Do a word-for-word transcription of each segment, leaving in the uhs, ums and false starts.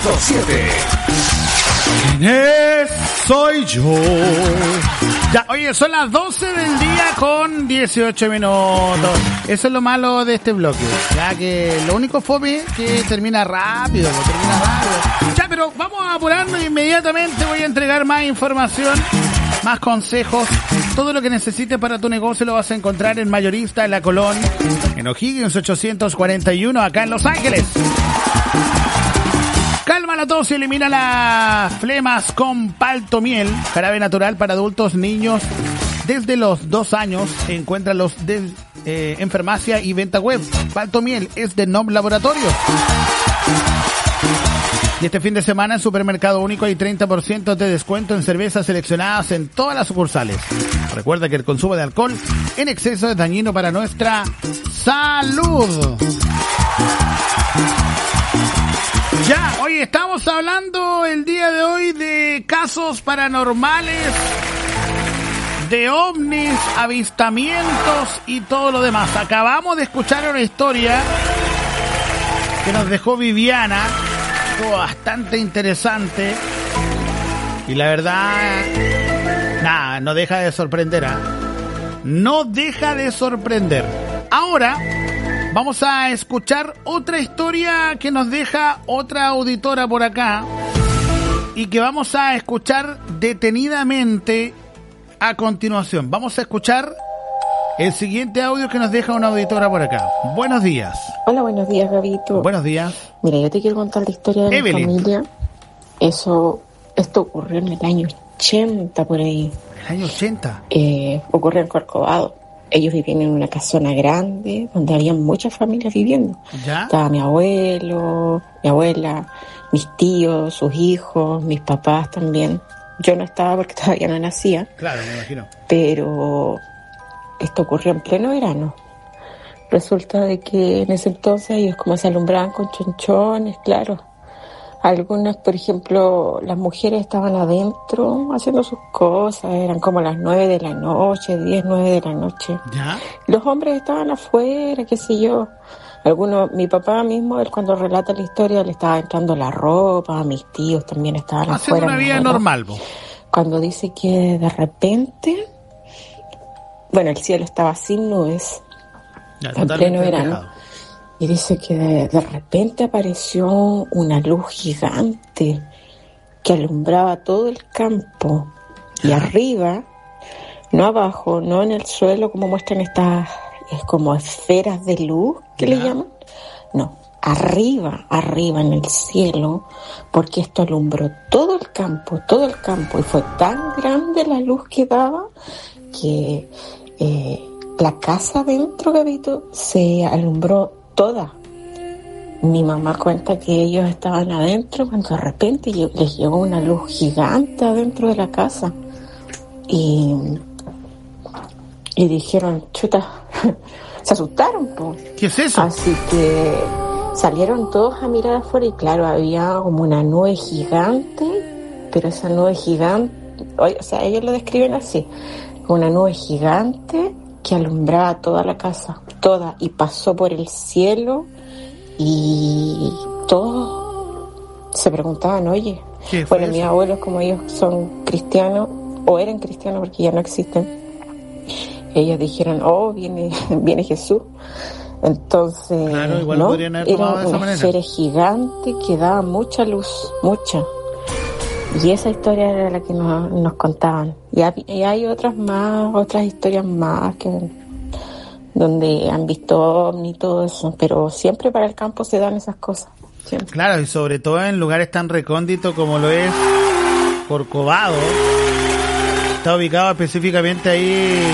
punto siete. ¿Quién soy yo? Ya, oye, son las doce del día con dieciocho minutos. Eso es lo malo de este bloque. Ya que lo único fome es que termina rápido, lo termina rápido. Ya, pero vamos a apurarnos inmediatamente. Voy a entregar más información, más consejos. Todo lo que necesites para tu negocio lo vas a encontrar en Mayorista, en La Colón, en O'Higgins ochocientos cuarenta y uno, acá en Los Ángeles. Calma la tos y elimina las flemas con Paltomiel, jarabe natural para adultos, niños desde los dos años. Encuéntralos de, eh, en farmacia y venta web. Paltomiel es de Nom Laboratorio. Y este fin de semana en Supermercado Único hay treinta por ciento de descuento en cervezas seleccionadas en todas las sucursales. Recuerda que el consumo de alcohol en exceso es dañino para nuestra salud. Ya, hoy estamos hablando el día de hoy de casos paranormales, de ovnis, avistamientos y todo lo demás. Acabamos de escuchar una historia que nos dejó Viviana, estuvo bastante interesante y la verdad, nada, no deja de sorprender, ¿eh? No deja de sorprender. Ahora vamos a escuchar otra historia que nos deja otra auditora por acá y que vamos a escuchar detenidamente a continuación. Vamos a escuchar el siguiente audio que nos deja una auditora por acá. Buenos días. Hola, buenos días, Gabito. Buenos días. Mira, yo te quiero contar la historia de Evelyn. mi familia. Eso, esto ocurrió en el año ochenta, por ahí. ¿El año ochenta? Eh, ocurrió en Corcovado. Ellos vivían en una casona grande donde había muchas familias viviendo. ¿Ya? Estaba mi abuelo, mi abuela, mis tíos, sus hijos, mis papás también. Yo no estaba porque todavía no nacía. Claro, me imagino. Pero esto ocurrió en pleno verano. Resulta de que en ese entonces ellos como se alumbraban con chonchones, claro. Algunas, por ejemplo, las mujeres estaban adentro haciendo sus cosas, eran como las nueve de la noche, diez, nueve de la noche. ¿Ya? Los hombres estaban afuera, qué sé yo. Algunos, mi papá mismo, él cuando relata la historia, le estaba entrando la ropa, mis tíos también estaban haciendo afuera. una vida ¿no? normal, vos. Cuando dice que de repente, bueno, el cielo estaba sin nubes, Ya, en pleno verano. despejado. Y dice que de, de repente apareció una luz gigante que alumbraba todo el campo. Y arriba, no abajo, no en el suelo como muestran estas es como esferas de luz que Ya. le llaman. No, arriba, arriba en el cielo, porque esto alumbró todo el campo, todo el campo. Y fue tan grande la luz que daba que eh, la casa dentro, Gabito, se alumbró toda. Mi mamá cuenta que ellos estaban adentro cuando de repente les llegó una luz gigante adentro de la casa y, y dijeron, chuta, se asustaron, po. ¿Qué es eso? Así que salieron todos a mirar afuera y claro, había como una nube gigante, pero esa nube gigante, o sea, ellos lo describen así, una nube gigante que alumbraba toda la casa, toda, y pasó por el cielo y todos se preguntaban, oye, bueno, mis abuelos como ellos son cristianos, o eran cristianos porque ya no existen, ellos dijeron, oh, viene, viene Jesús. Entonces, claro, igual ¿no? podrían haber tomado Era de esa una manera. esfera gigante que daba mucha luz, mucha. Y esa historia era la que nos, nos contaban. Y hay, y hay otras más, otras historias más que donde han visto ovni y todo eso, pero siempre para el campo se dan esas cosas. Siempre. Claro, y sobre todo en lugares tan recónditos como lo es Corcovado. Está ubicado específicamente ahí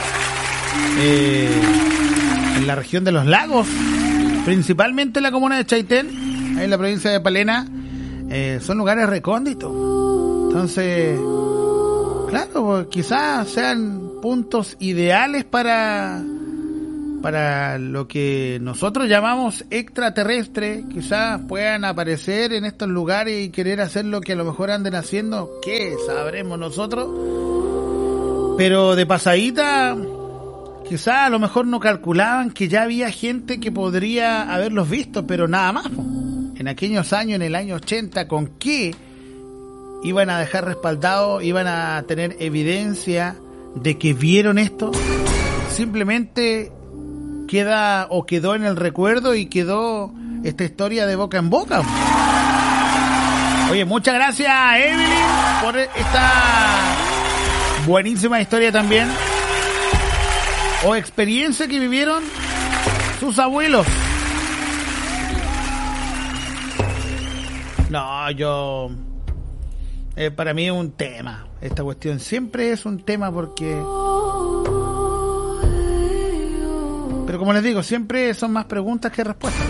eh, en la región de los lagos, principalmente en la comuna de Chaitén, ahí en la provincia de Palena. Eh, son lugares recónditos. Entonces, claro, pues, quizás sean puntos ideales para para lo que nosotros llamamos extraterrestre. Quizás puedan aparecer en estos lugares y querer hacer lo que a lo mejor anden haciendo, ¿qué sabremos nosotros? Pero de pasadita, quizás a lo mejor no calculaban que ya había gente que podría haberlos visto, pero nada más, po. en aquellos años, en el año ochenta, con qué iban a dejar respaldado, iban a tener evidencia de que vieron esto. Simplemente queda o quedó en el recuerdo y quedó esta historia de boca en boca. Oye, muchas gracias, Evelyn, por esta buenísima historia también, o experiencia que vivieron sus abuelos. No, yo... Eh, para mí es un tema. Esta cuestión siempre es un tema porque... Pero como les digo, siempre son más preguntas que respuestas.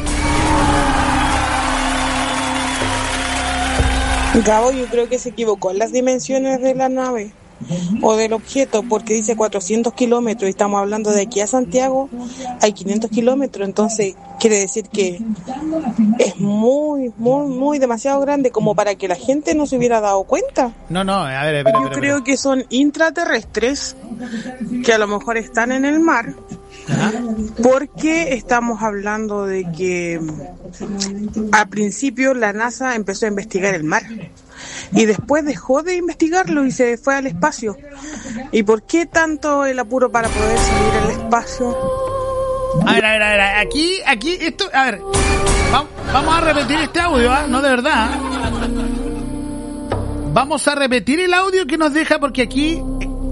Gabo, yo creo que se equivocó en las dimensiones de la nave o del objeto, porque dice cuatrocientos kilómetros y estamos hablando de aquí a Santiago hay quinientos kilómetros, entonces quiere decir que es muy, muy, muy demasiado grande como para que la gente no se hubiera dado cuenta. No, no, a ver, espera, yo espera, creo espera. que son intraterrestres que a lo mejor están en el mar. Ajá. Porque estamos hablando de que al principio la NASA empezó a investigar el mar y después dejó de investigarlo y se fue al espacio. ¿Y por qué tanto el apuro para poder salir al espacio? A ver, a ver, a ver, aquí, aquí, esto, a ver, va, vamos a repetir este audio, ¿eh? No de verdad. Vamos a repetir el audio que nos deja porque aquí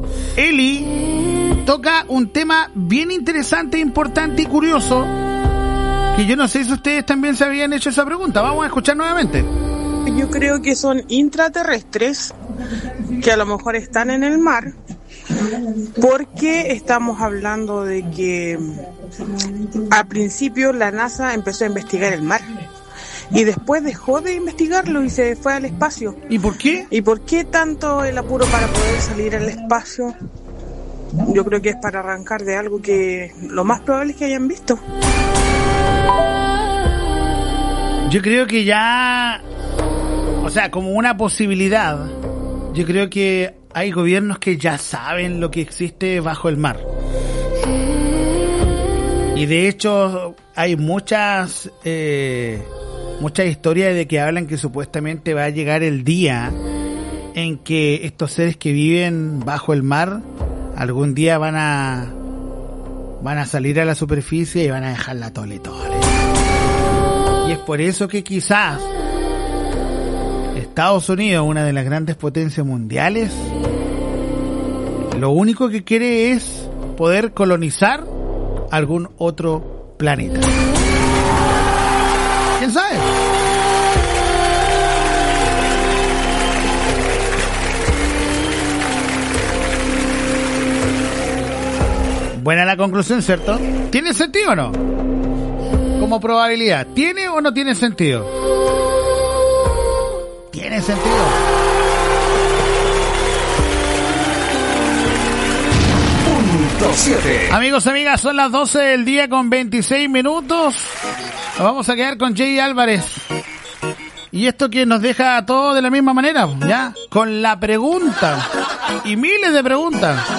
Eli toca un tema bien interesante, importante y curioso, que yo no sé si ustedes también se habían hecho esa pregunta. Vamos a escuchar nuevamente. Yo creo que son intraterrestres que a lo mejor están en el mar, porque estamos hablando de que al principio la NASA empezó a investigar el mar y después dejó de investigarlo y se fue al espacio. ¿Y por qué? ¿Y por qué tanto el apuro para poder salir al espacio? Yo creo que es para arrancar de algo que lo más probable es que hayan visto. Yo creo que ya, o sea, como una posibilidad, yo creo que hay gobiernos que ya saben lo que existe bajo el mar. Y de hecho hay muchas eh, muchas historias de que hablan que supuestamente va a llegar el día en que estos seres que viven bajo el mar algún día van a van a salir a la superficie y van a dejar la tole tole. Y es por eso que quizás Estados Unidos, una de las grandes potencias mundiales, lo único que quiere es poder colonizar algún otro planeta. ¿Quién sabe? Buena la conclusión, ¿cierto? ¿Tiene sentido o no? Como probabilidad, ¿tiene o no tiene sentido? Tiene sentido. Punto siete. Amigos, amigas, son las doce del día con veintiséis minutos. Nos vamos a quedar con Jay Álvarez. Y esto que nos deja a todos de la misma manera, ¿ya? Con la pregunta. Y miles de preguntas.